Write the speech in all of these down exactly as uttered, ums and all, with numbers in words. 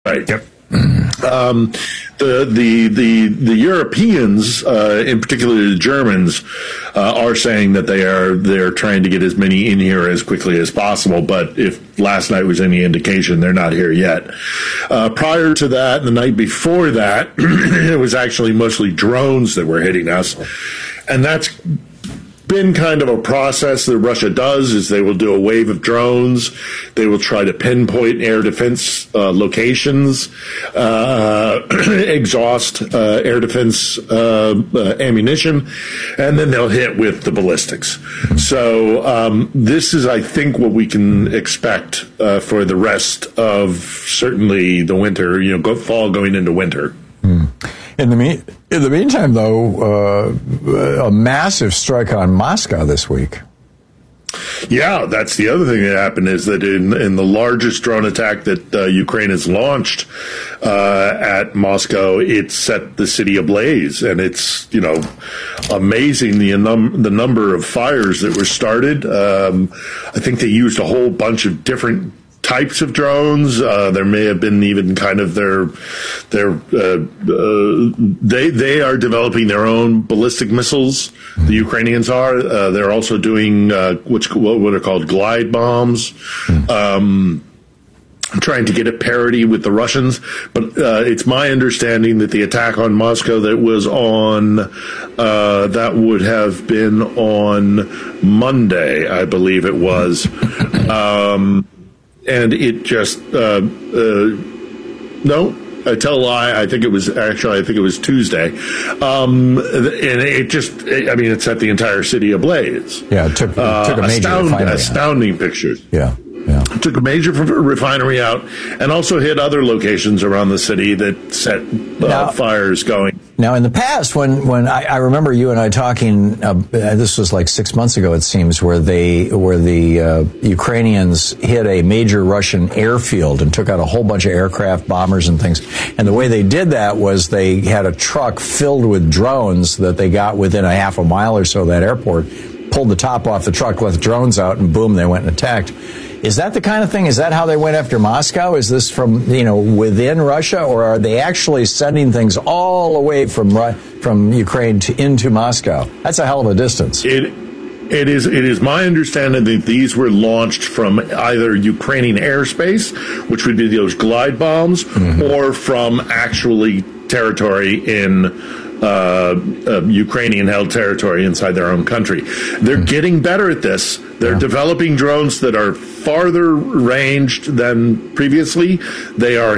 Right. Yep. Um, the the the the Europeans, uh, in particular the Germans, uh, are saying that they are they're trying to get as many in here as quickly as possible. But if last night was any indication, they're not here yet. Uh, prior to that, the night before that, it was actually mostly drones that were hitting us, and that's been kind of a process that Russia does. Is they will do a wave of drones. They will try to pinpoint air defense uh, locations, uh, exhaust uh, air defense uh, uh, ammunition, and then they'll hit with the ballistics. So um, this is, I think, what we can expect uh, for the rest of certainly the winter, you know, go, fall going into winter. Mm. In the me- in the meantime, though, uh, a massive strike on Moscow this week. Yeah, that's the other thing that happened is that in, in the largest drone attack that uh, Ukraine has launched uh, at Moscow, it set the city ablaze. And it's, you know, amazing the, num- the number of fires that were started. Um, I think they used a whole bunch of different types of drones. Uh, there may have been even kind of their, their, uh, uh, they, they are developing their own ballistic missiles. Mm-hmm. The Ukrainians are. Uh, they're also doing, uh, which, what are called glide bombs. Mm-hmm. Um, trying to get a parity with the Russians. But, uh, it's my understanding that the attack on Moscow that was on, uh, that would have been on Monday, I believe it was. Um, And it just, uh, uh, no, I tell a lie. I think it was actually, I think it was Tuesday. Um, and it just, I mean, it set the entire city ablaze. Yeah, it took, it took a uh, major astound, refinery astounding out. pictures. Yeah. Yeah. It took a major refinery out and also hit other locations around the city that set uh, now, fires going. Now, in the past, when, when I, I remember you and I talking, uh, this was like six months ago, it seems, where they where the uh, Ukrainians hit a major Russian airfield and took out a whole bunch of aircraft, bombers, and things. And the way they did that was they had a truck filled with drones that they got within a half a mile or so of that airport, pulled the top off the truck, let the drones out, and boom, they went and attacked. Is that the kind of thing? Is that how they went after Moscow? Is this from, you know, within Russia, or are they actually sending things all away from from Ukraine to into Moscow? That's a hell of a distance. It it is it is my understanding that these were launched from either Ukrainian airspace, which would be those glide bombs, mm-hmm. or from actually territory in Uh, uh, Ukrainian-held territory inside their own country. They're getting better at this. They're yeah. developing drones that are farther ranged than previously. They are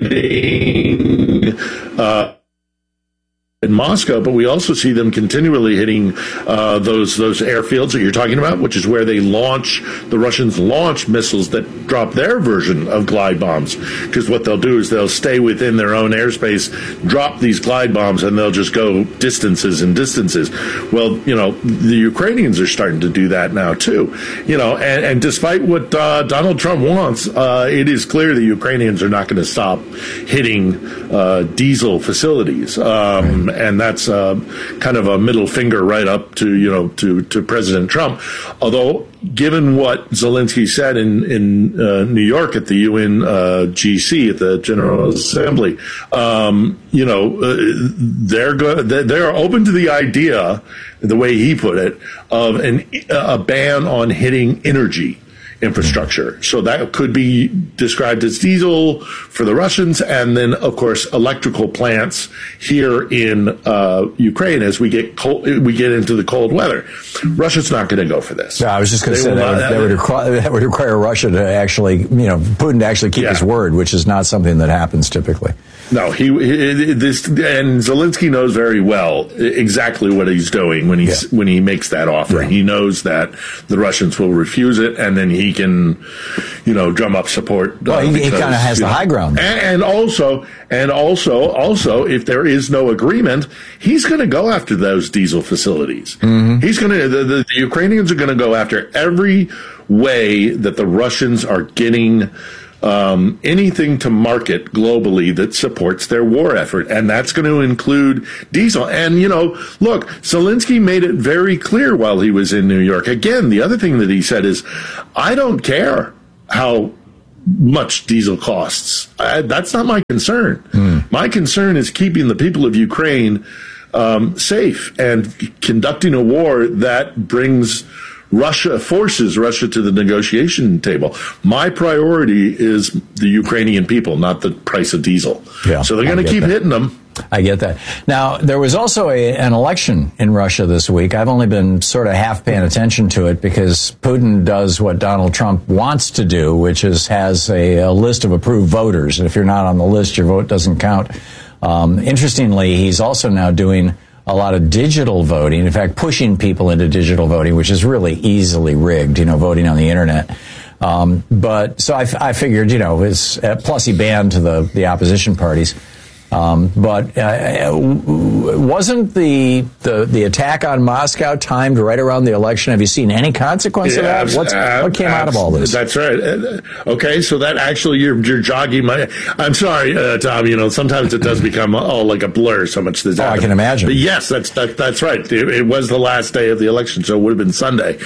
hitting uh, in Moscow, but we also see them continually hitting uh, those those airfields that you're talking about, which is where they launch, the Russians launch missiles that drop their version of glide bombs. Because what they'll do is they'll stay within their own airspace, drop these glide bombs, and they'll just go distances and distances. Well, you know, the Ukrainians are starting to do that now, too. You know, and, and despite what uh, Donald Trump wants, uh, it is clear the Ukrainians are not going to stop hitting uh, diesel facilities. Um, And that's uh, kind of a middle finger right up to, you know, to, to President Trump. Although, given what Zelensky said in, in uh, New York at the U N uh, G C, at the General Assembly, um, you know, uh, they're, go- they're open to the idea, the way he put it, of an, a ban on hitting energy infrastructure. So that could be described as diesel for the Russians, and then, of course, electrical plants here in uh, Ukraine as we get cold, we get into the cold weather. Russia's not going to go for this. No, I was just going to say that, not, would, that, would require, that would require Russia to actually, you know, Putin to actually keep yeah. his word, which is not something that happens typically. No, he, he this and Zelensky knows very well exactly what he's doing when he's yeah. when he makes that offer. Yeah. He knows that the Russians will refuse it, and then he can, you know, drum up support. Well, uh, he, he kind of has the know, high ground. And, and also, and also, also, if there is no agreement, he's going to go after those diesel facilities. Mm-hmm. He's going to. The, the, the Ukrainians are going to go after every way that the Russians are getting. Um, anything to market globally that supports their war effort. And that's going to include diesel. And, you know, look, Zelensky made it very clear while he was in New York. Again, the other thing that he said is, I don't care how much diesel costs. I, that's not my concern. Mm. My concern is keeping the people of Ukraine um, safe and conducting a war that brings Russia, forces Russia to the negotiation table. My priority is the Ukrainian people, not the price of diesel. Yeah, so they're going to keep that. hitting them. I get that. Now, there was also a, an election in Russia this week. I've only been sort of half paying attention to it because Putin does what Donald Trump wants to do, which is has a, a list of approved voters. And if you're not on the list, your vote doesn't count. Um, interestingly, he's also now doing a lot of digital voting, in fact, pushing people into digital voting, which is really easily rigged, you know, voting on the internet. Um, but so I, I figured, you know, it's uh, plus he banned to the, the opposition parties. Um, but uh, wasn't the, the the attack on Moscow timed right around the election? Have you seen any consequence yeah, of that? What's, uh, what came uh, out of all this? That's right. Uh, okay, so that actually you're you're jogging my. I'm sorry, uh, Tom. You know, sometimes it does become all like a blur. So much that's oh, happened. I can imagine. But yes, that's that, that's right. It, it was the last day of the election, so it would have been Sunday.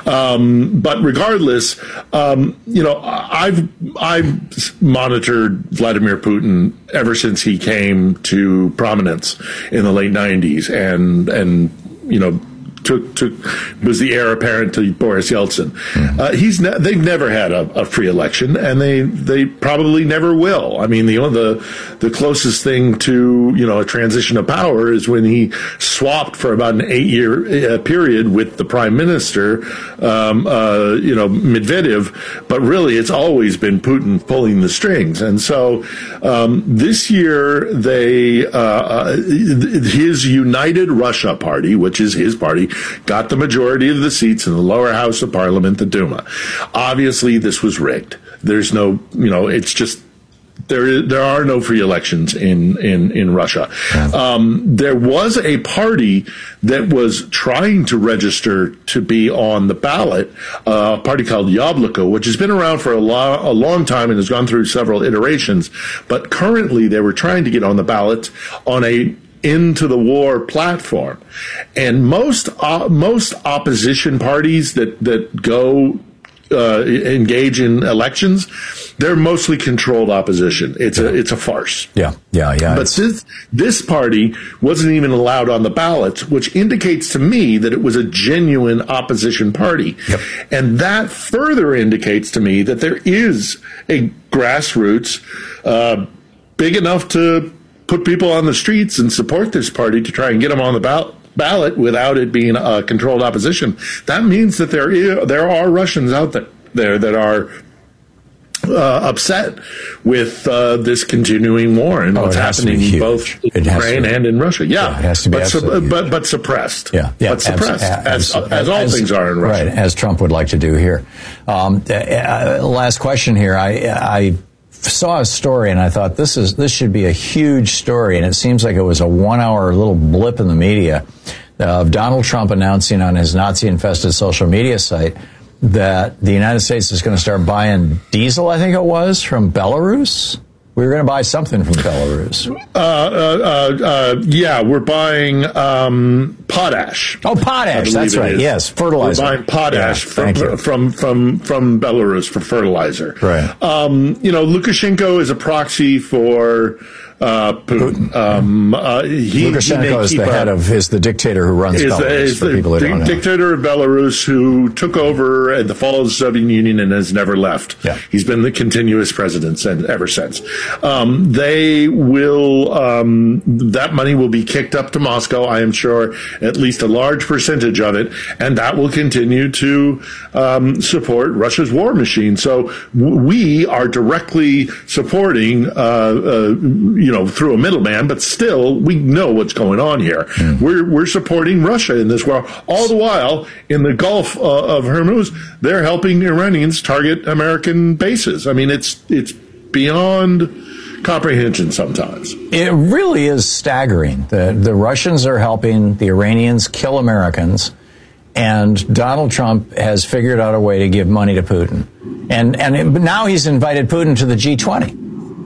Um, but regardless, um, you know, I've I've monitored Vladimir Putin ever since he came to prominence in the late nineties and, and, you know, took, took, was the heir apparent to Boris Yeltsin. Mm-hmm. Uh, he's, ne- they've never had a, a free election and they, they probably never will. I mean, the, the, the closest thing to, you know, a transition of power is when he swapped for about an eight year uh, period with the prime minister, um, uh, you know, Medvedev, but really it's always been Putin pulling the strings. And so, um, this year they, uh, his United Russia Party, which is his party, got the majority of the seats in the lower house of parliament, the Duma. Obviously, this was rigged. There's no, you know, it's just there. There are no free elections in in in Russia. Um, there was a party that was trying to register to be on the ballot, uh, a party called Yabloko, which has been around for a, lo- a long time and has gone through several iterations. But currently, they were trying to get on the ballot on a into the war platform. And most uh, most opposition parties that that go uh, engage in elections, they're mostly controlled opposition. It's a it's a farce. Yeah, yeah, yeah. But this this party wasn't even allowed on the ballot, which indicates to me that it was a genuine opposition party. Yep. And that further indicates to me that there is a grassroots uh, big enough to put people on the streets and support this party to try and get them on the ballot. ballot without it being a controlled opposition. That means that there is, there are Russians out there, there that are uh, upset with uh, this continuing war and oh, what's happening both in Ukraine and in Russia. Yeah, yeah it has to be but, su- but, but suppressed. Yeah, yeah but suppressed, abs- as, as all as, things are in Russia. Right, as Trump would like to do here. Um, uh, last question here. I, I saw a story and I thought this is this should be a huge story, and it seems like it was a one-hour little blip in the media of Donald Trump announcing on his Nazi-infested social media site that the United States is going to start buying diesel, I think it was, from Belarus. We were going to buy something from Belarus. Uh, uh, uh, uh, yeah, we're buying um, potash. Oh, potash. That's right. Yes, fertilizer. We're buying potash yeah, from, from from from Belarus for fertilizer. Right. Um, you know, Lukashenko is a proxy for uh, Putin. Putin. Um, uh, he, Lukashenko he is the head of is the dictator who runs is Belarus. The, is for the people who di- don't know. dictator of Belarus who took over at the fall of the Soviet Union and has never left. Yeah. He's been the continuous president ever since. Um, they will um, that money will be kicked up to Moscow, I am sure, at least a large percentage of it, and that will continue to um, support Russia's war machine. So w- we are directly supporting, uh, uh, you know, through a middleman, but still we know what's going on here. Mm. We're we're supporting Russia in this war. All the while, in the Gulf uh, of Hormuz, they're helping Iranians target American bases. I mean, it's it's beyond comprehension sometimes. It really is staggering. The the Russians are helping the Iranians kill Americans, and Donald Trump has figured out a way to give money to Putin. And and it, now he's invited Putin to the G twenty.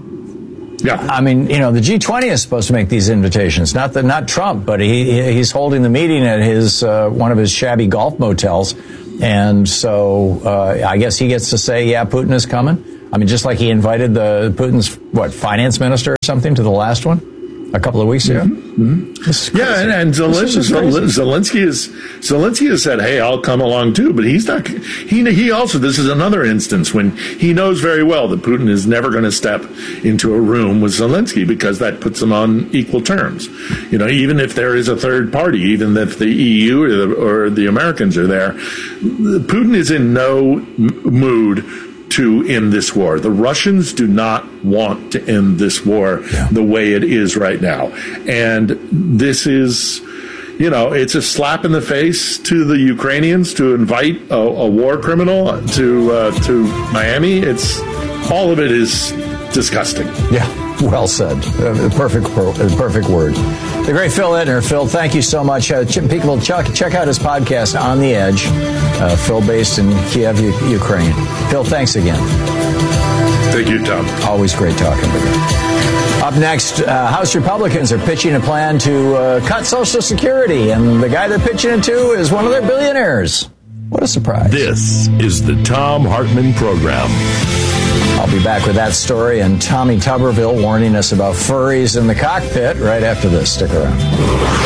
Yeah. I mean, you know, the G twenty is supposed to make these invitations, not the, not Trump, but he he's holding the meeting at his uh, one of his shabby golf motels. And so uh, I guess he gets to say, yeah, Putin is coming. I mean, just like he invited the Putin's, what, finance minister or something to the last one a couple of weeks ago. Mm-hmm. Mm-hmm. Yeah, and, and Zelensky, Zelensky is Zelensky has said, "Hey, I'll come along too," but he's not. He he also. This is another instance when he knows very well that Putin is never going to step into a room with Zelensky because that puts them on equal terms. You know, even if there is a third party, even if the E U or the, or the Americans are there, Putin is in no m- mood to end this war. The Russians do not want to end this war yeah. the way it is right now. And this is, you know, it's a slap in the face to the Ukrainians to invite a, a war criminal to uh, to Miami. It's all of it is disgusting. Yeah, well said. Uh, perfect, perfect word. The great Phil Ittner. Phil, thank you so much. Uh, people, check, check out his podcast, On the Edge. Uh, Phil, based in Kiev, U- Ukraine. Phil, thanks again. Thank you, Tom. Always great talking with you. Up next, uh, House Republicans are pitching a plan to uh, cut Social Security, and the guy they're pitching it to is one of their billionaires. What a surprise. This is the Thom Hartmann Program. I'll be back with that story and Tommy Tuberville warning us about furries in the cockpit right after this. Stick around.